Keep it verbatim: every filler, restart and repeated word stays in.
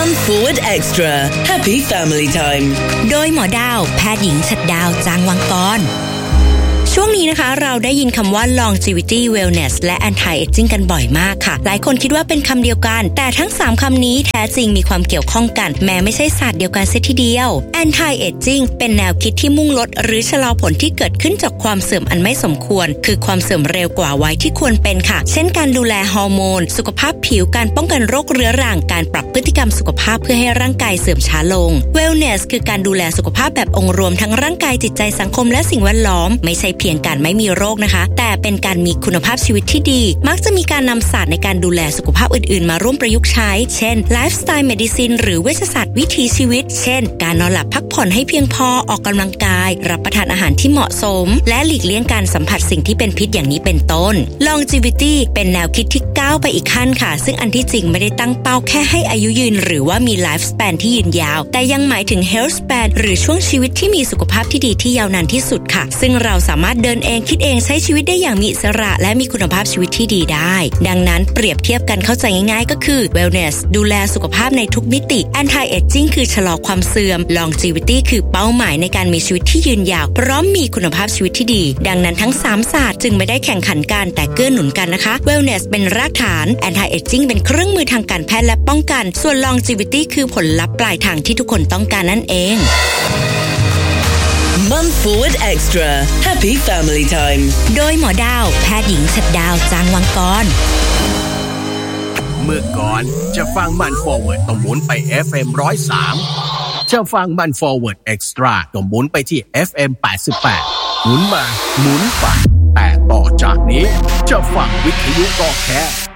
Month Forward Extra Happy Family Time โดยหมอดาวแพทย์หญิงฉัตรดาวจางวังกรช่วงนี้นะคะเราได้ยินคำว่า longevity wellness และ anti aging กันบ่อยมากค่ะหลายคนคิดว่าเป็นคำเดียวกันแต่ทั้งสามคำนี้แท้จริงมีความเกี่ยวข้องกันแม้ไม่ใช่ศาสตร์เดียวกันเสียทีเดียว anti aging เป็นแนวคิดที่มุ่งลดหรือชะลอผลที่เกิดขึ้นจากความเสื่อมอันไม่สมควรคือความเสื่อมเร็วกว่าวัยที่ควรเป็นค่ะเช่นการดูแลฮอร์โมนสุขภาพผิวการป้องกันโรคเรื้อรังการปรับพฤติกรรมสุขภาพเพื่อให้ร่างกายเสื่อมช้าลง wellness คือการดูแลสุขภาพแบบองค์รวมทั้งร่างกายจิตใจสังคมและสิ่งแวดล้อมไม่ใช่เพียงการไม่มีโรคนะคะแต่เป็นการมีคุณภาพชีวิตที่ดีมักจะมีการนำศาสตร์ในการดูแลสุขภาพอื่นๆมาร่วมประยุกต์ใช้เช่นไลฟ์สไตล์เมดิซินหรือเวชศาสตร์วิถีชีวิตเช่นการนอนหลับพักผ่อนให้เพียงพอออกกำลังกายรับประทานอาหารที่เหมาะสมและหลีกเลี่ยงการสัมผัสสิ่งที่เป็นพิษอย่างนี้เป็นต้น longevity เป็นแนวคิดที่ก้าวไปอีกขั้นค่ะซึ่งอันที่จริงไม่ได้ตั้งเป้าแค่ให้อายุยืนหรือว่ามีไลฟ์ส span ที่ยืนยาวแต่ยังหมายถึง health span หรือช่วงชีวิตที่มีสุขภาพที่ดีที่ยาวนานที่สุดค่ะซึ่งเราสามารถเดินเองคิดเองใช้ชีวิตได้อย่างมีอิสระและมีคุณภาพชีวิตที่ดีได้ดังนั้นเปรียบเทียบกันเข้าใจง่ายๆก็คือ wellness ดูแลสุขภาพในทุกมิติ anti aging คือชะลอความเสื่อม longevity คือเป้าหมายในการมีชีวิตที่ยืนยาวพร้อมมีคุณภาพชีวิตที่ดีดังนั้นทั้งสามศาสตร์จึงไม่ได้แข่งขันกันแต่เกื้อหนุนกันนะคะ wellness เป็นรากฐาน anti aging เป็นเครื่องมือทางการแพทย์และป้องกันส่วน longevity คือผลลัพธ์ปลายทางที่ทุกคนต้องการนั่นเอง Month Forward Extra Happy Family Time โดยหมอดาวแพทย์หญิงฉัตรดาวจางวังกรเมื่อก่อนจะฟังมัน Forward ต้องหมุนไป เอฟ เอ็ม หนึ่งศูนย์สามจะฟังมัน Forward Extra ต้องหมุนไปที่ เอฟ เอ็ม แปดสิบแปดหมุนมาหมุนไปแต่ต่อจากนี้จะฟังวิทยุก็แค่